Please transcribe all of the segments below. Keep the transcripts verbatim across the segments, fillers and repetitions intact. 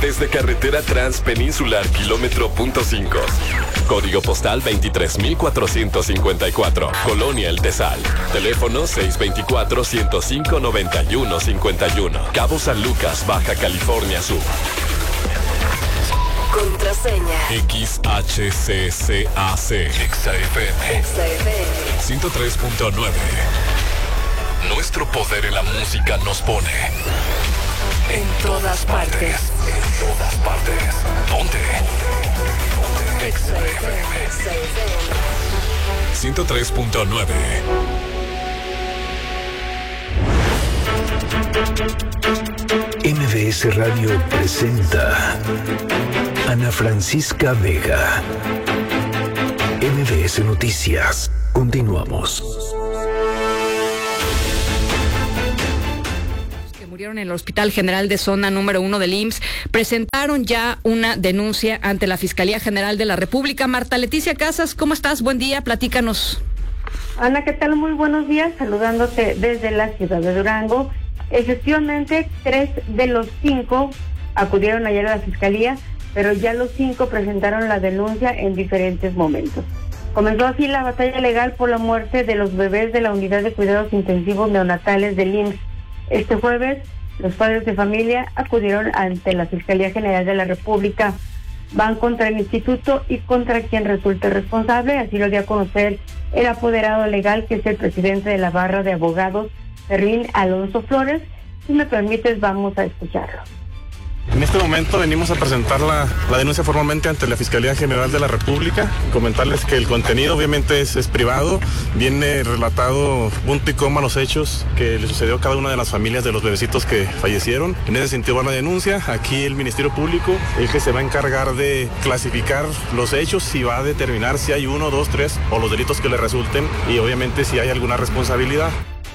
través de carretera transpeninsular kilómetro punto cinco. Código postal veintitrés mil cuatrocientos cincuenta y cuatro. Colonia El Tesal. Teléfono seis dos cuatro, ciento cinco, noventa y uno cincuenta y uno. Cabo San Lucas, Baja California Sur. Contraseña X H C C A C X F M ciento tres punto nueve. Nuestro poder en la música nos pone en todas partes. En todas partes. Ponte. X F M ciento tres punto nueve. M B S Radio presenta Ana Francisca Vega. M B S Noticias. Continuamos. Que murieron en el Hospital General de Zona número uno del I M S S presentaron ya una denuncia ante la Fiscalía General de la República. Marta Leticia Casas, ¿cómo estás? Buen día, platícanos. Ana, ¿qué tal? Muy buenos días, saludándote desde la ciudad de Durango. Efectivamente, tres de los cinco acudieron ayer a la Fiscalía, pero ya los cinco presentaron la denuncia en diferentes momentos. Comenzó así la batalla legal por la muerte de los bebés de la Unidad de Cuidados Intensivos Neonatales del I M S S. Este jueves, los padres de familia acudieron ante la Fiscalía General de la República. Van contra el instituto y contra quien resulte responsable, así lo dio a conocer el apoderado legal, que es el presidente de la Barra de Abogados, Fermín Alonso Flores. Si me permites, vamos a escucharlo. En este momento venimos a presentar la, la denuncia formalmente ante la Fiscalía General de la República. Comentarles que el contenido obviamente es, es privado, viene relatado punto y coma los hechos que le sucedió a cada una de las familias de los bebecitos que fallecieron. En ese sentido va la denuncia. Aquí el Ministerio Público, el que se va a encargar de clasificar los hechos y va a determinar si hay uno, dos, tres o los delitos que le resulten y obviamente si hay alguna responsabilidad.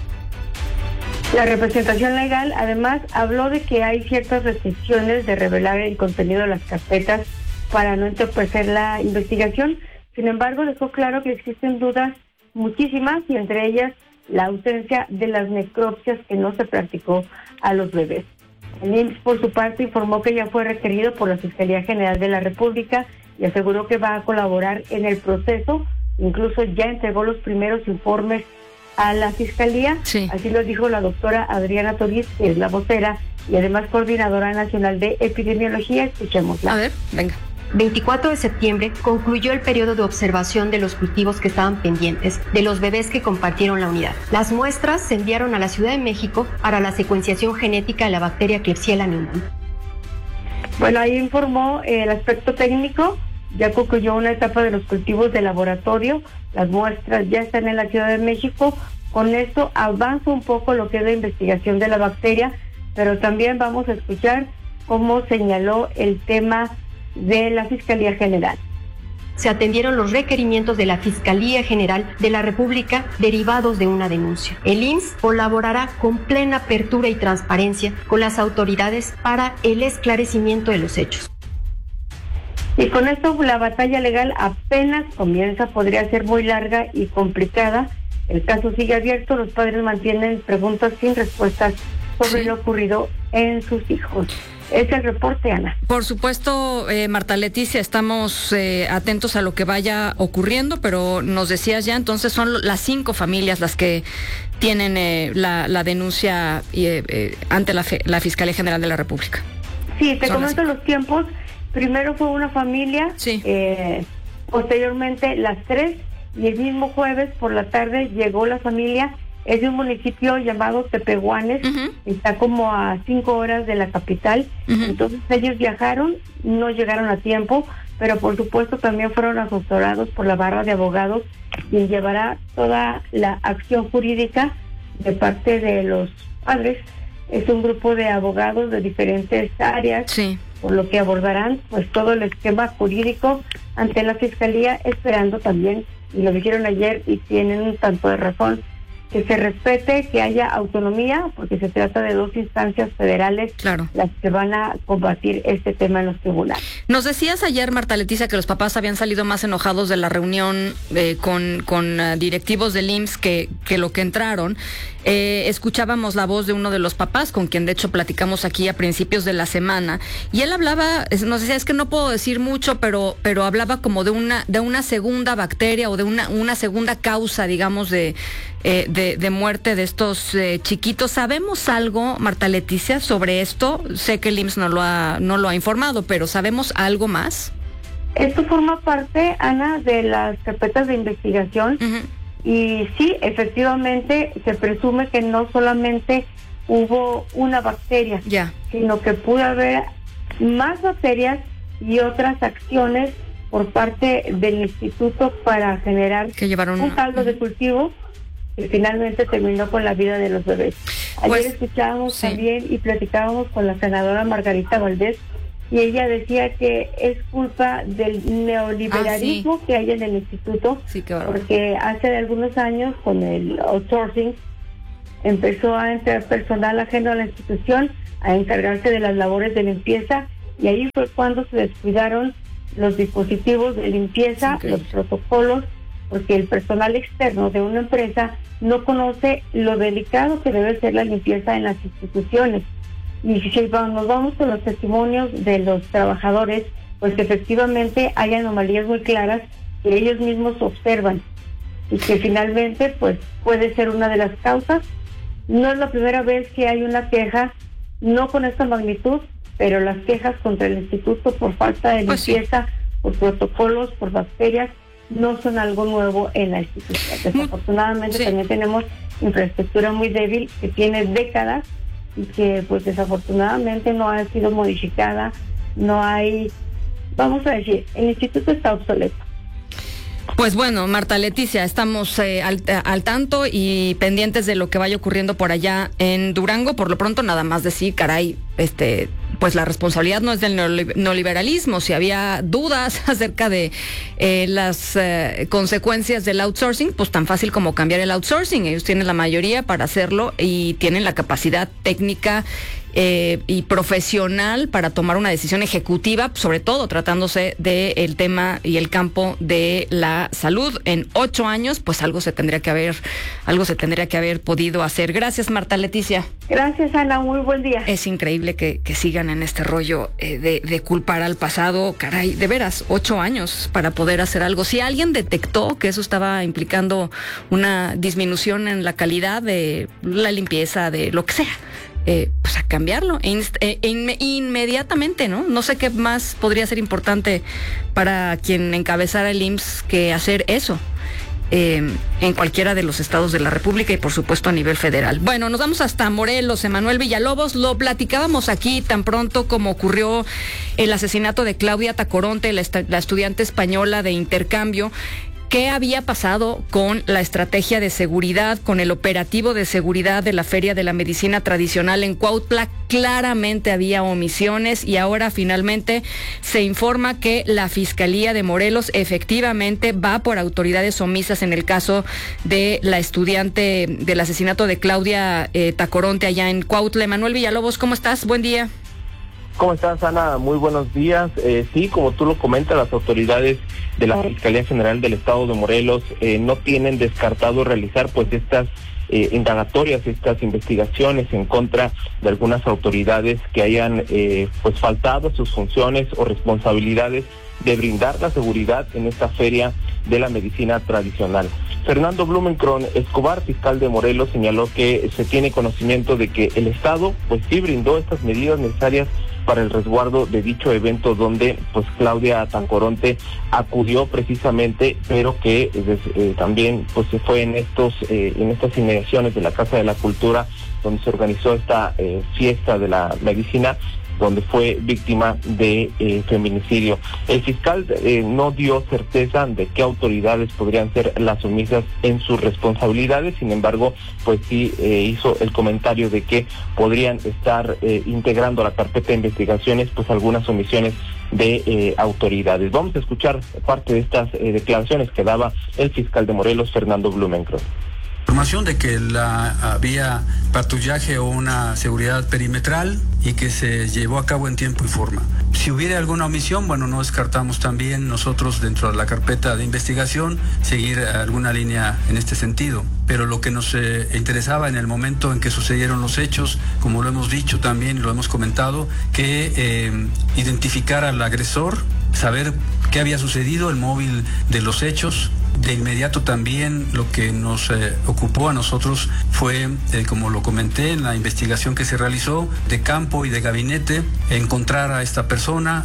La representación legal, además, habló de que hay ciertas restricciones de revelar el contenido de las carpetas para no entorpecer la investigación. Sin embargo, dejó claro que existen dudas muchísimas, y entre ellas la ausencia de las necropsias que no se practicó a los bebés. El I M S S, por su parte, informó que ya fue requerido por la Fiscalía General de la República y aseguró que va a colaborar en el proceso. Incluso ya entregó los primeros informes a la Fiscalía. Sí. Así lo dijo la doctora Adriana Toriz, que es la vocera y además coordinadora nacional de epidemiología. Escuchémosla. A ver, venga. veinticuatro de septiembre concluyó el periodo de observación de los cultivos que estaban pendientes de los bebés que compartieron la unidad. Las muestras se enviaron a la Ciudad de México para la secuenciación genética de la bacteria Klebsiella pneumoniae. Bueno, ahí informó eh, el aspecto técnico. Ya concluyó una etapa de los cultivos de laboratorio, las muestras ya están en la Ciudad de México. Con esto avanza un poco lo que es la investigación de la bacteria, pero también vamos a escuchar cómo señaló el tema de la Fiscalía General. Se atendieron los requerimientos de la Fiscalía General de la República derivados de una denuncia. El I M S S colaborará con plena apertura y transparencia con las autoridades para el esclarecimiento de los hechos. Y con esto la batalla legal apenas comienza, podría ser muy larga y complicada. El caso sigue abierto, los padres mantienen preguntas sin respuestas sobre sí. lo ocurrido en sus hijos. Es el reporte, Ana. Por supuesto, eh, Marta Leticia, estamos eh, atentos a lo que vaya ocurriendo, pero nos decías ya, entonces son las cinco familias las que tienen eh, la, la denuncia eh, eh, ante la, fe, la Fiscalía General de la República. Sí, te son comento los tiempos. Primero fue una familia, sí. eh, posteriormente las tres, y el mismo jueves por la tarde llegó la familia. Es de un municipio llamado Tepehuanes, uh-huh. está como a cinco horas de la capital. Uh-huh. Entonces ellos viajaron, no llegaron a tiempo, pero por supuesto también fueron asesorados por la Barra de Abogados, quien llevará toda la acción jurídica de parte de los padres. Es un grupo de abogados de diferentes áreas, sí. por lo que abordarán pues todo el esquema jurídico ante la Fiscalía, esperando también, y lo dijeron ayer y tienen un tanto de razón, que se respete, que haya autonomía, porque se trata de dos instancias federales, claro. las que van a combatir este tema en los tribunales. Nos decías ayer, Marta Leticia, que los papás habían salido más enojados de la reunión eh, con, con uh, directivos del I M S S que, que lo que entraron. eh, escuchábamos la voz de uno de los papás, con quien de hecho platicamos aquí a principios de la semana, y él hablaba, nos decía, es que no puedo decir mucho, pero pero hablaba como de una de una segunda bacteria o de una una segunda causa, digamos, de eh, de, de muerte de estos eh, chiquitos. ¿Sabemos algo, Marta Leticia, sobre esto? Sé que el I M S S no lo ha no lo ha informado, pero ¿sabemos algo más? Esto forma parte, Ana, de las carpetas de investigación. Uh-huh. Y sí, efectivamente, se presume que no solamente hubo una bacteria, yeah. sino que pudo haber más bacterias y otras acciones por parte del instituto para generar que llevaron un caldo uh-huh. de cultivo que finalmente terminó con la vida de los bebés. Ayer pues, escuchábamos sí. también y platicábamos con la senadora Margarita Valdés, y ella decía que es culpa del neoliberalismo ah, sí. que hay en el instituto, sí, porque hace algunos años con el outsourcing empezó a entrar personal ajeno a la institución a encargarse de las labores de limpieza, y ahí fue cuando se descuidaron los dispositivos de limpieza, okay. los protocolos, porque el personal externo de una empresa no conoce lo delicado que debe ser la limpieza en las instituciones. Y si nos vamos con los testimonios de los trabajadores, pues efectivamente hay anomalías muy claras que ellos mismos observan y que finalmente pues puede ser una de las causas. No es la primera vez que hay una queja, no con esta magnitud, pero las quejas contra el instituto por falta de pues limpieza, sí. por protocolos, por bacterias, no son algo nuevo en la institución. Desafortunadamente sí. también tenemos infraestructura muy débil que tiene décadas y que pues desafortunadamente no ha sido modificada, no hay, vamos a decir, el instituto está obsoleto. Pues bueno, Marta Leticia, estamos eh, al, al tanto y pendientes de lo que vaya ocurriendo por allá en Durango. Por lo pronto, nada más decir, caray, este, pues la responsabilidad no es del neoliberalismo. Si había dudas acerca de eh, las eh, consecuencias del outsourcing, pues tan fácil como cambiar el outsourcing. Ellos tienen la mayoría para hacerlo y tienen la capacidad técnica Eh, y profesional para tomar una decisión ejecutiva, sobre todo tratándose del tema y el campo de la salud. En ocho años, pues algo se tendría que haber, algo se tendría que haber podido hacer. Gracias, Marta Leticia. Gracias, Ana, muy buen día. Es increíble que, que sigan en este rollo eh, de, de culpar al pasado. Caray, de veras, ocho años para poder hacer algo. Si alguien detectó que eso estaba implicando una disminución en la calidad de la limpieza, de lo que sea, Eh, pues a cambiarlo inst- eh, in- inmediatamente, ¿no? No sé qué más podría ser importante para quien encabezara el I M S S que hacer eso eh, en cualquiera de los estados de la República y por supuesto a nivel federal. Bueno, nos vamos hasta Morelos. Emanuel Villalobos, lo platicábamos aquí tan pronto como ocurrió el asesinato de Claudia Tacoronte, la, est- la estudiante española de intercambio. ¿Qué había pasado con la estrategia de seguridad, con el operativo de seguridad de la Feria de la Medicina Tradicional en Cuautla? Claramente había omisiones y ahora finalmente se informa que la Fiscalía de Morelos efectivamente va por autoridades omisas en el caso de la estudiante del asesinato de Claudia eh, Tacoronte allá en Cuautla. Emanuel Villalobos, ¿cómo estás? Buen día. ¿Cómo estás, Ana? Muy buenos días. Eh, sí, como tú lo comentas, las autoridades de la Fiscalía General del Estado de Morelos eh, no tienen descartado realizar pues estas eh, indagatorias, estas investigaciones en contra de algunas autoridades que hayan eh, pues faltado a sus funciones o responsabilidades de brindar la seguridad en esta feria de la medicina tradicional. Fernando Blumenkron Escobar, fiscal de Morelos, señaló que se tiene conocimiento de que el Estado pues sí brindó estas medidas necesarias para el resguardo de dicho evento donde pues Claudia Tacoronte acudió precisamente, pero que eh, también pues se fue en estos eh, en estas inmediaciones de la Casa de la Cultura donde se organizó esta eh, fiesta de la medicina, donde fue víctima de eh, feminicidio. El fiscal eh, no dio certeza de qué autoridades podrían ser las omisas en sus responsabilidades, sin embargo, pues sí eh, hizo el comentario de que podrían estar eh, integrando a la carpeta de investigaciones pues algunas omisiones de eh, autoridades. Vamos a escuchar parte de estas eh, declaraciones que daba el fiscal de Morelos, Fernando Blumenkron. información de que la, había patrullaje o una seguridad perimetral y que se llevó a cabo en tiempo y forma. Si hubiera alguna omisión, bueno, no descartamos también nosotros dentro de la carpeta de investigación seguir alguna línea en este sentido. Pero lo que nos eh, interesaba en el momento en que sucedieron los hechos, como lo hemos dicho también y lo hemos comentado, que eh, identificar al agresor, saber qué había sucedido, el móvil de los hechos. De inmediato también lo que nos eh, ocupó a nosotros fue, eh, como lo comenté en la investigación que se realizó, de campo y de gabinete, encontrar a esta persona.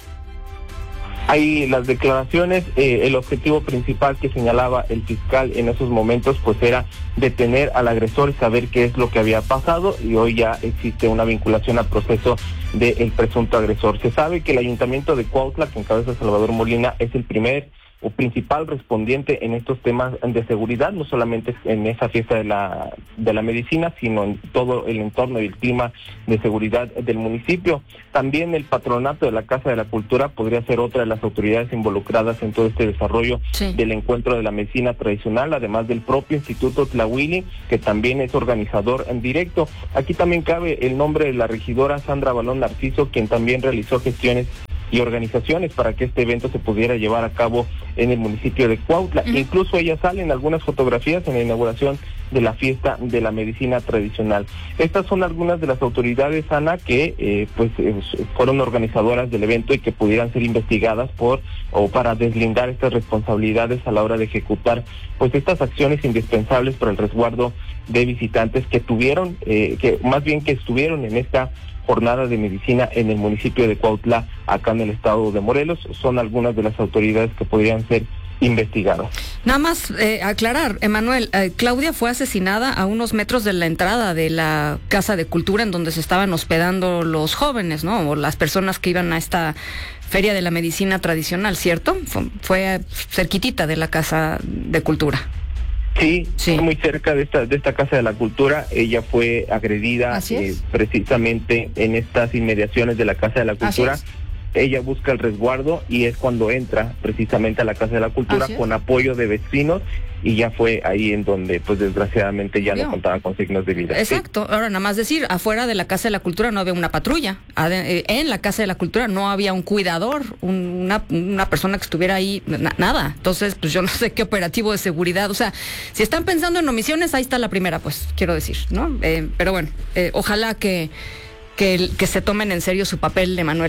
Hay las declaraciones, eh, el objetivo principal que señalaba el fiscal en esos momentos pues era detener al agresor y saber qué es lo que había pasado, y hoy ya existe una vinculación al proceso del presunto agresor. Se sabe que el ayuntamiento de Cuautla, que encabeza Salvador Molina, es el primer o principal respondiente en estos temas de seguridad, no solamente en esa fiesta de la de la medicina, sino en todo el entorno y el clima de seguridad del municipio. También el patronato de la Casa de la Cultura podría ser otra de las autoridades involucradas en todo este desarrollo sí. del encuentro de la medicina tradicional, además del propio Instituto Tlahuili, que también es organizador en directo. Aquí también cabe el nombre de la regidora Sandra Balón Narciso, quien también realizó gestiones y organizaciones para que este evento se pudiera llevar a cabo en el municipio de Cuautla. Uh-huh. Incluso ella sale en algunas fotografías en la inauguración de la fiesta de la medicina tradicional. Estas son algunas de las autoridades, Ana, que eh, pues eh, fueron organizadoras del evento y que pudieran ser investigadas por o para deslindar estas responsabilidades a la hora de ejecutar pues estas acciones indispensables para el resguardo de visitantes que tuvieron, eh, que más bien que estuvieron en esta jornada de medicina en el municipio de Cuautla, acá en el estado de Morelos. Son algunas de las autoridades que podrían ser investigadas. Nada más eh, aclarar, Emanuel, eh, Claudia fue asesinada a unos metros de la entrada de la Casa de Cultura en donde se estaban hospedando los jóvenes, ¿no? O las personas que iban a esta Feria de la Medicina Tradicional, ¿cierto? Fue, fue cerquitita de la Casa de Cultura. Sí, sí, muy cerca de esta de esta Casa de la Cultura. Ella fue agredida eh, precisamente en estas inmediaciones de la Casa de la Cultura. Ella busca el resguardo y es cuando entra precisamente a la Casa de la Cultura con apoyo de vecinos, y ya fue ahí en donde pues desgraciadamente ya no contaba con signos de vida. Exacto. Sí. Ahora nada más decir, afuera de la Casa de la Cultura no había una patrulla, en la Casa de la Cultura no había un cuidador, una, una persona que estuviera ahí, na, nada. Entonces pues yo no sé qué operativo de seguridad, o sea, si están pensando en omisiones, ahí está la primera, pues quiero decir, ¿no? Eh, pero bueno, eh, ojalá que, que, que se tomen en serio su papel, Emanuel.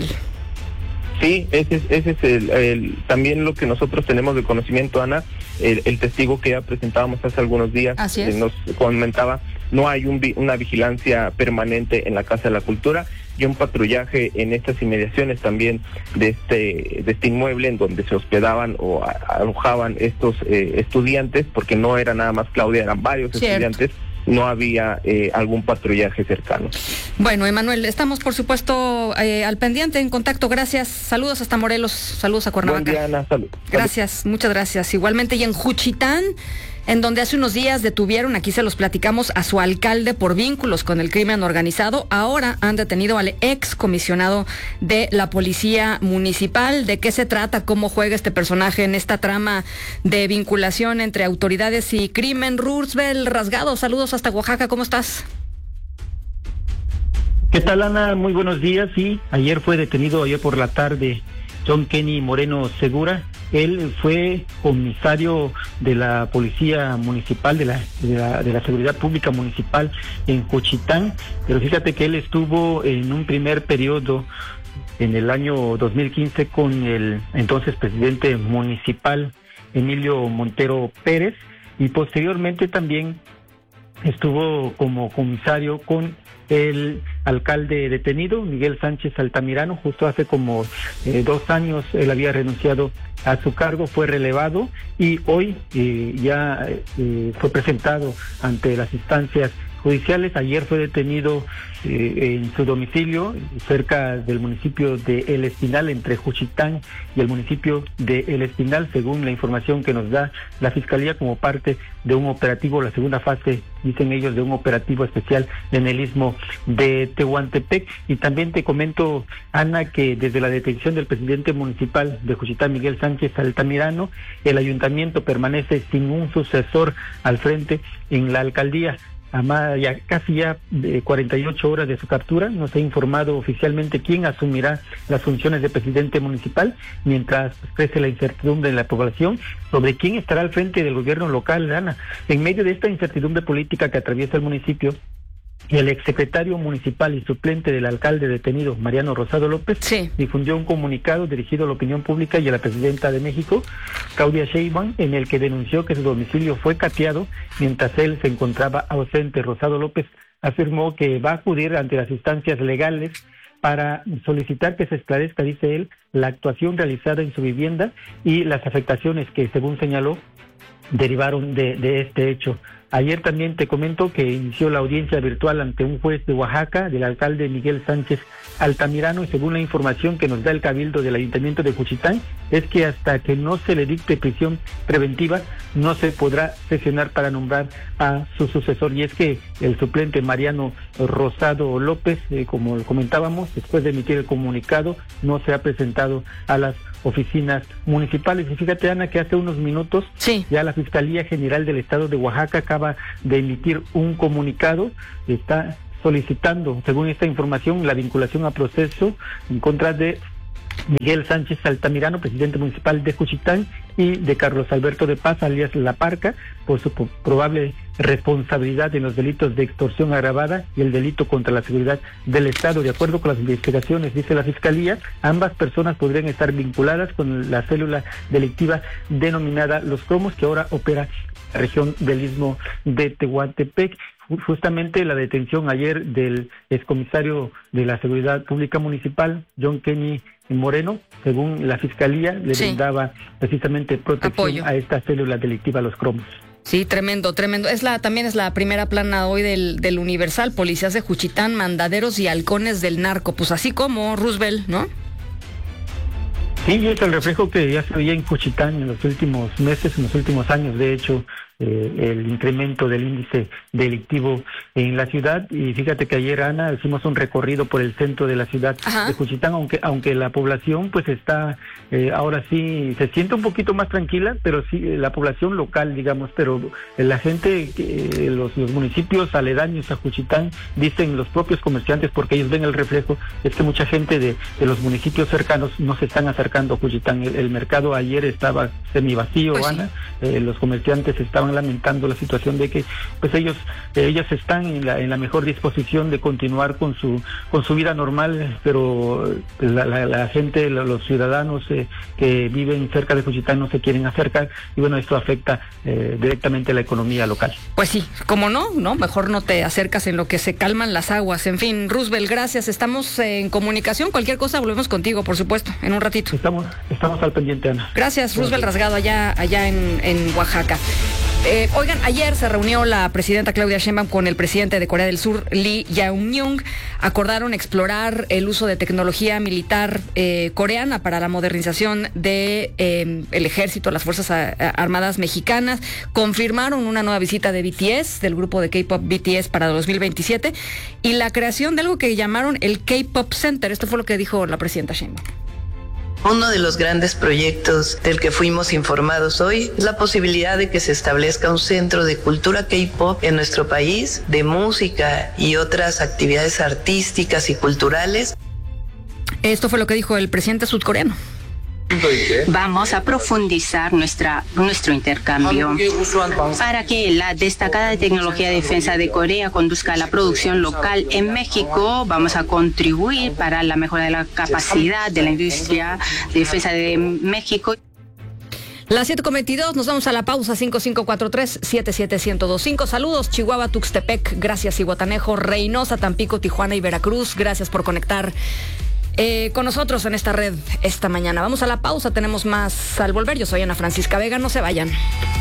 Sí, ese es, ese es el, el, también lo que nosotros tenemos de conocimiento, Ana. El, el testigo que ya presentábamos hace algunos días eh, nos comentaba, no hay un, una vigilancia permanente en la Casa de la Cultura y un patrullaje en estas inmediaciones también de este de este inmueble en donde se hospedaban o a, alojaban estos eh, estudiantes, porque no era nada más Claudia, eran varios Cierto. estudiantes. No había eh, algún patrullaje cercano. Bueno, Emanuel, estamos por supuesto eh, al pendiente, en contacto. Gracias. Saludos hasta Morelos, saludos a Cuernavaca. Buen día, Ana. Salud. Gracias, salud. Muchas gracias. Igualmente, y en Juchitán, en donde hace unos días detuvieron, aquí se los platicamos, a su alcalde por vínculos con el crimen organizado. Ahora han detenido al ex comisionado de la Policía Municipal. ¿De qué se trata? ¿Cómo juega este personaje en esta trama de vinculación entre autoridades y crimen? Roosevelt Rasgado, saludos hasta Oaxaca, ¿cómo estás? ¿Qué tal, Ana? Muy buenos días. Sí, ayer fue detenido, ayer por la tarde, John Kenny Moreno Segura. Él fue comisario de la Policía Municipal, de la, de la, de la Seguridad Pública Municipal en Juchitán, pero fíjate que él estuvo en un primer periodo en el año dos mil quince con el entonces presidente municipal Emilio Montero Pérez, y posteriormente también estuvo como comisario con el alcalde detenido, Miguel Sánchez Altamirano. Justo hace como eh, dos años él había renunciado a su cargo, fue relevado y hoy eh, ya eh, fue presentado ante las instancias judiciales. Ayer fue detenido eh, en su domicilio, cerca del municipio de El Espinal, entre Juchitán y el municipio de El Espinal, según la información que nos da la Fiscalía, como parte de un operativo, la segunda fase, dicen ellos, de un operativo especial en el istmo de Tehuantepec. Y también te comento, Ana, que desde la detención del presidente municipal de Juchitán, Miguel Sánchez Altamirano, el ayuntamiento permanece sin un sucesor al frente en la alcaldía. A ya, casi ya de cuarenta y ocho horas de su captura, no se ha informado oficialmente quién asumirá las funciones de presidente municipal, mientras crece la incertidumbre en la población sobre quién estará al frente del gobierno local, Ana. En medio de esta incertidumbre política que atraviesa el municipio, el exsecretario municipal y suplente del alcalde detenido, Mariano Rosado López, sí. difundió un comunicado dirigido a la opinión pública y a la presidenta de México, Claudia Sheinbaum, en el que denunció que su domicilio fue cateado mientras él se encontraba ausente. Rosado López afirmó que va a acudir ante las instancias legales para solicitar que se esclarezca, dice él, la actuación realizada en su vivienda y las afectaciones que, según señaló, derivaron de, de este hecho. Ayer también te comento que inició la audiencia virtual ante un juez de Oaxaca del alcalde Miguel Sánchez Altamirano, y según la información que nos da el Cabildo del Ayuntamiento de Juchitán, es que hasta que no se le dicte prisión preventiva no se podrá sesionar para nombrar a su sucesor. Y es que el suplente Mariano Rosado López, eh, como comentábamos, después de emitir el comunicado, no se ha presentado a las oficinas municipales. Y fíjate, Ana, que hace unos minutos sí. ya la Fiscalía General del Estado de Oaxaca acaba de emitir un comunicado, está solicitando, según esta información, la vinculación a proceso en contra de Miguel Sánchez Altamirano, presidente municipal de Juchitán, y de Carlos Alberto de Paz, alias La Parca, por su probable responsabilidad en los delitos de extorsión agravada y el delito contra la seguridad del Estado. De acuerdo con las investigaciones, dice la Fiscalía, ambas personas podrían estar vinculadas con la célula delictiva denominada Los Cromos, que ahora opera en la región del istmo de Tehuantepec. Justamente la detención ayer del excomisario de la Seguridad Pública Municipal, John Kenny Moreno, según la Fiscalía, le sí. brindaba precisamente protección Apoyo. a esta célula delictiva Los Cromos. Sí, tremendo, tremendo. Es la, también es la primera plana hoy del, del Universal, policías de Juchitán, mandaderos y halcones del narco, pues así como Roosevelt, ¿no? Sí, es el reflejo que ya se veía en Juchitán en los últimos meses, en los últimos años, de hecho, eh, el incremento del índice delictivo en la ciudad. Y fíjate que ayer, Ana, hicimos un recorrido por el centro de la ciudad Ajá. de Juchitán, aunque aunque la población pues está, eh, ahora sí, se siente un poquito más tranquila, pero sí, la población local, digamos, pero la gente, eh, los, los municipios aledaños a Juchitán, dicen los propios comerciantes, porque ellos ven el reflejo, es que mucha gente de, de los municipios cercanos no se están acercando a Juchitán. El, el mercado ayer estaba semivacío, pues Ana, sí. eh, los comerciantes estaban lamentando la situación de que pues ellos eh, ellos están en la, en la mejor disposición de continuar con su con su vida normal, pero la, la, la gente, los ciudadanos eh, que viven cerca de Juchitán no se quieren acercar, y bueno, esto afecta eh, directamente a la economía local. Pues sí, como no, no, mejor no te acercas en lo que se calman las aguas. En fin, Roosevelt, gracias, estamos en comunicación, cualquier cosa volvemos contigo, por supuesto, en un ratito. Estamos, estamos al pendiente, Ana. Gracias, Roosevelt Rasgado, allá, allá en, en Oaxaca. Eh, oigan, ayer se reunió la presidenta Claudia Sheinbaum con el presidente de Corea del Sur, Lee Jae-myung. Acordaron explorar el uso de tecnología militar eh, coreana para la modernización de eh, el ejército, las Fuerzas a, a, Armadas mexicanas. Confirmaron una nueva visita de B T S, del grupo de K-pop B T S, para dos mil veintisiete, y la creación de algo que llamaron el K-pop Center. Esto fue lo que dijo la presidenta Sheinbaum. Uno de los grandes proyectos del que fuimos informados hoy es la posibilidad de que se establezca un centro de cultura K-pop en nuestro país, de música y otras actividades artísticas y culturales. Esto fue lo que dijo el presidente sudcoreano. Vamos a profundizar nuestra, nuestro intercambio para que la destacada tecnología de defensa de Corea conduzca a la producción local en México. Vamos a contribuir para la mejora de la capacidad de la industria de defensa de México. Las siete con veintidós, nos vamos a la pausa. Cinco cinco cuatro tres, siete siete uno cero dos cinco. Saludos, Chihuahua, Tuxtepec, gracias, Zihuatanejo, Reynosa, Tampico, Tijuana y Veracruz. Gracias por conectar Eh, con nosotros en esta red esta mañana. Vamos a la pausa, tenemos más al volver. Yo soy Ana Francisca Vega, no se vayan.